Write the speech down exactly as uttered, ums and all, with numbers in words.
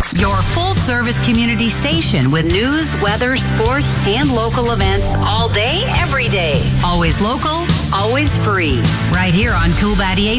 Your full-service community station with news, weather, sports, and local events all day, every day. Always local, always free. Right here on Cool ninety-eight.